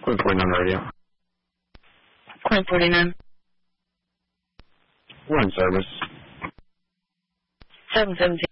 Queen 49 radio. Queen 49. We're in service. 717.